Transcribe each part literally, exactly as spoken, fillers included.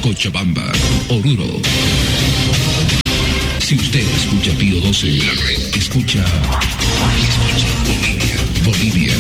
Cochabamba, Oruro. Si usted escucha Pío doce, escucha, escucha Bolivia. Bolivia.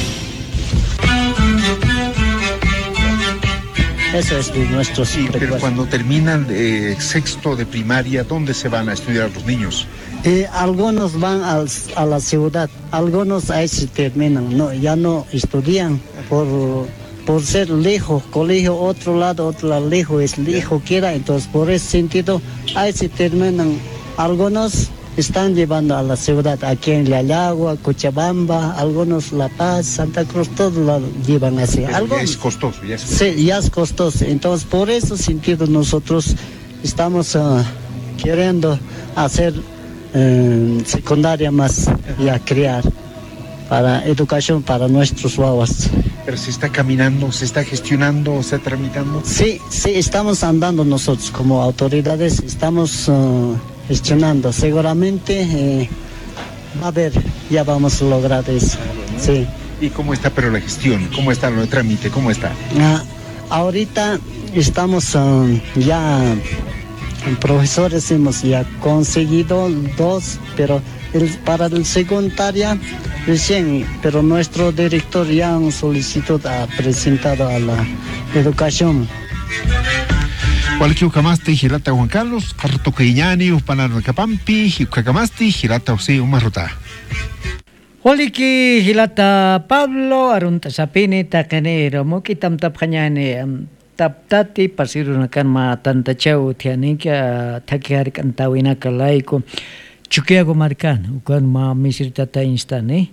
Eso es de nuestros sí, pero cuando terminan eh, sexto de primaria, ¿dónde se van a estudiar los niños? Eh, algunos van al, a la ciudad, algunos ahí se terminan, no, ya no estudian por, por ser lejos, colegio otro lado, otro lado lejos, es lejos quiera, entonces por ese sentido ahí se terminan. Algunos están llevando a la ciudad, aquí en La Yagua, Cochabamba, algunos La Paz, Santa Cruz, todos lo llevan así. Algo es costoso, ya es costoso. Sí, ya es costoso. Entonces, por ese sentido nosotros estamos uh, queriendo hacer uh, secundaria más y a crear para educación para nuestros guaguas. ¿Pero se está caminando, se está gestionando, se está tramitando? Sí, sí, estamos andando nosotros como autoridades, estamos... Uh, gestionando, seguramente eh, a ver, ya vamos a lograr eso. Sí. ¿Y cómo está pero la gestión? ¿Cómo está el trámite? ¿Cómo está? Ah, ahorita estamos uh, ya profesores hemos ya conseguido dos, pero el, para el secundaria recién, pero nuestro director ya un solicitud ha presentado a la educación. Cualquier camasti Girata Juan Carlos, Carto Queñani, Upanar Capampi, Hicacamasti, Girata Osi, Umarrota. Holiki Hilata Pablo, Arunta Sapini, Tacanero, Mokitam Tapanyane, Taptati, Pasirunakan Ma Tantachau, Tianika, Takiar Cantawina Kalaiko, Chukiago Marcan, Ukan Ma Misirtata Instane,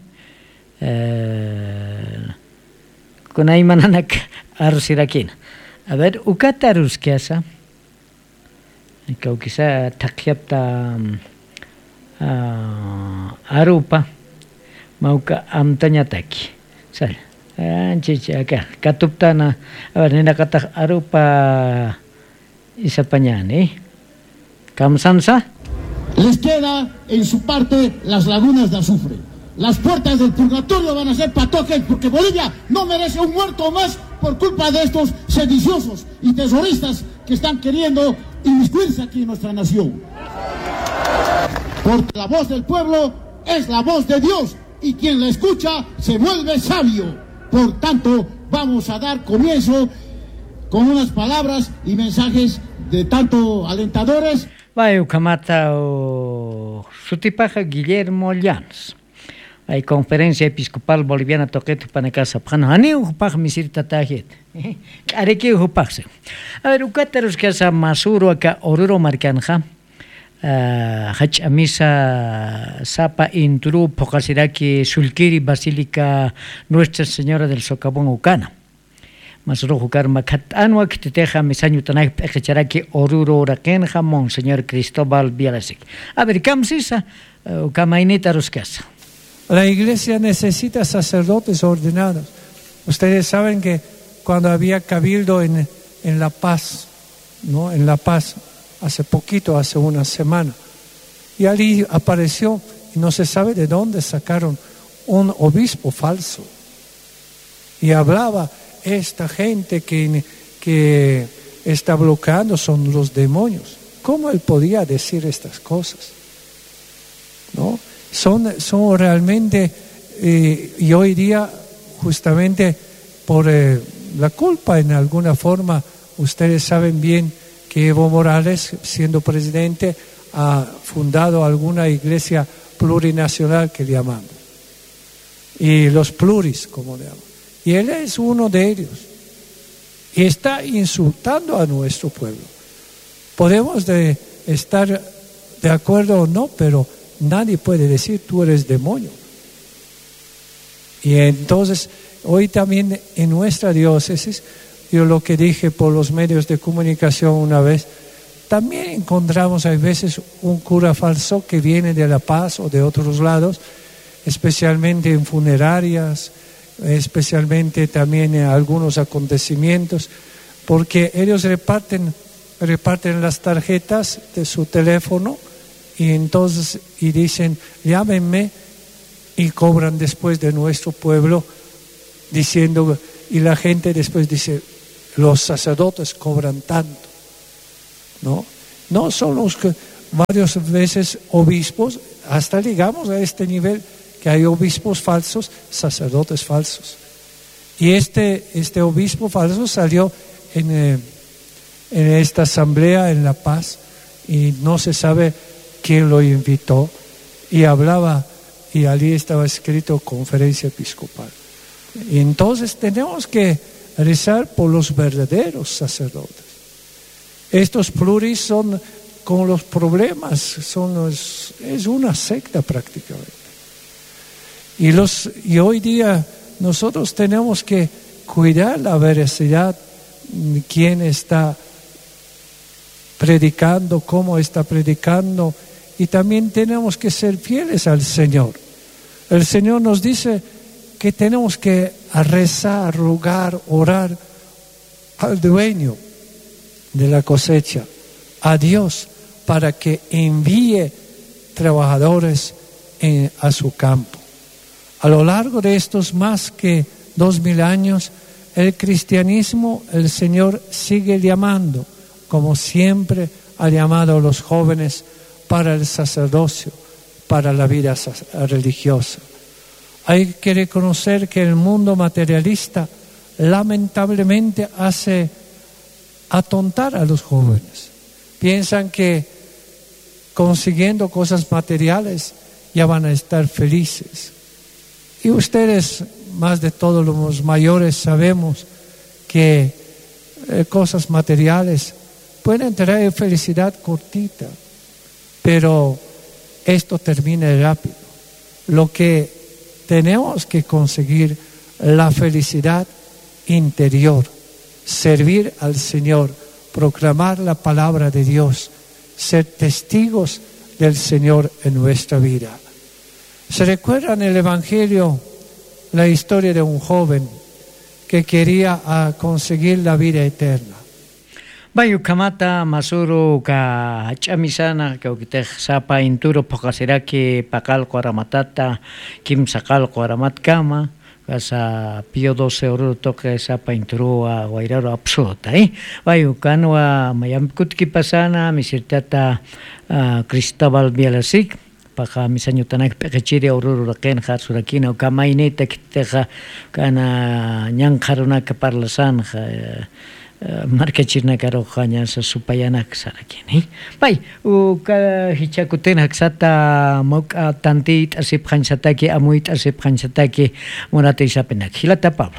Kunai Mananak Arsirakin. A ver, Ukata Ruskiasa. Ikaw kisa takyap ta uh, arupa mauka amtanya taki sal anchichi acá katupta na a ver nina kata arupa isa pañani kamsansa les queda en su parte las lagunas de azufre. Las puertas del purgatorio van a ser patoques porque Bolivia no merece un muerto más por culpa de estos sediciosos y terroristas que están queriendo inmiscuirse aquí en nuestra nación. Porque la voz del pueblo es la voz de Dios y quien la escucha se vuelve sabio. Por tanto, vamos a dar comienzo con unas palabras y mensajes de tanto alentadores. Vaya Ucamata o Sutipaja Guillermo Llanos. Hay conferencia episcopal boliviana toquete panacasa panani upaj misir tatajet areki upajse a ver ukateros que asa masuro acá Oruro marcanja hach amisa sapa intru pokasiraki sulkiri basílica Nuestra Señora del Socavón Ucana masuro jukar makat anwa que te deja misaño tanay pecharaki Oruro rakenja Monseñor Cristóbal Bielasic a ver camsisa ukamainita ruscasa. La iglesia necesita sacerdotes ordenados. Ustedes saben que cuando había cabildo en, en La Paz, ¿no? En La Paz, hace poquito, hace una semana, y allí apareció, y no se sabe de dónde sacaron un obispo falso. Y hablaba, esta gente que, que está bloqueando son los demonios. ¿Cómo él podía decir estas cosas? ¿No? Son, son realmente, eh, y hoy día, justamente por eh, la culpa en alguna forma, ustedes saben bien que Evo Morales, siendo presidente, ha fundado alguna iglesia plurinacional que le llamamos, y los pluris, como le llaman, y él es uno de ellos, y está insultando a nuestro pueblo. Podemos de estar de acuerdo o no, pero nadie puede decir tú eres demonio. Y entonces hoy también en nuestra diócesis, yo lo que dije por los medios de comunicación una vez, también encontramos a veces un cura falso que viene de La Paz o de otros lados, especialmente en funerarias, especialmente también en algunos acontecimientos, porque ellos reparten, reparten las tarjetas de su teléfono y entonces y dicen llámenme y cobran después de nuestro pueblo diciendo, y la gente después dice los sacerdotes cobran tanto. ¿no? No son los que varias veces obispos, hasta llegamos a este nivel que hay obispos falsos, sacerdotes falsos. Y este, este obispo falso salió en, eh, en esta asamblea en La Paz y no se sabe quién lo invitó y hablaba, y allí estaba escrito conferencia episcopal. Y entonces tenemos que rezar por los verdaderos sacerdotes. Estos pluris son con los problemas, son los, es una secta prácticamente. Y, los, y hoy día nosotros tenemos que cuidar la veracidad, quién está predicando, cómo está predicando, y también tenemos que ser fieles al Señor. El Señor nos dice que tenemos que rezar, rogar, orar al dueño de la cosecha, a Dios, para que envíe trabajadores en, a su campo. A lo largo de estos más que dos mil años, el cristianismo, el Señor sigue llamando, como siempre ha llamado a los jóvenes para el sacerdocio, para la vida religiosa. Hay que reconocer que el mundo materialista lamentablemente hace atontar a los jóvenes. Piensan que consiguiendo cosas materiales ya van a estar felices. Y ustedes, más de todos los mayores, sabemos que eh, cosas materiales pueden traer felicidad cortita, pero esto termina rápido. Lo que tenemos que conseguir, la felicidad interior, servir al Señor, proclamar la palabra de Dios, ser testigos del Señor en nuestra vida. ¿Se recuerda en el Evangelio la historia de un joven que quería uh, conseguir la vida eterna? Bayu kamata masuru ka chamisana ka ukiteh sapa inturo pokasiraki pakal koramatata kim sakal koramat kama kasa Pío doce oro toque sapa inturo a guairaro absoluta eh bayu kanwa mayam kutki pasana misirtata uh, Cristóbal Bielasik paka misanyo tanak pekachiri aururu raken khar surakina o kamaine tekteja kana nyang kharuna ka parlasan kha marca chirna karo khanya sa supayanak sarakin bai u ka hichakuten haksata mok tantit asip khansataki amuit asip khansataki monate isapenak hilata Pablo.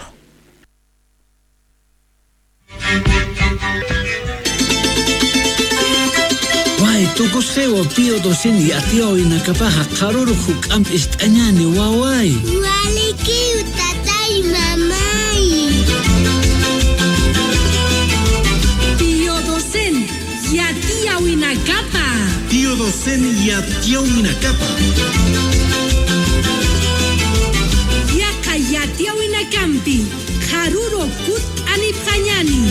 Wai toko sewa Pío doce atio ina kapaha karuru huk am istanyani wawai wale kiu tatai mamai Pío doce yatia ina kapa Pío doce yatia ina kapa Yaka yatia ina kampi karuru kut anipanyani.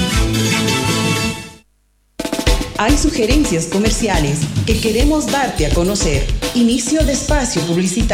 Hay sugerencias comerciales que queremos darte a conocer. Inicio de espacio publicitario.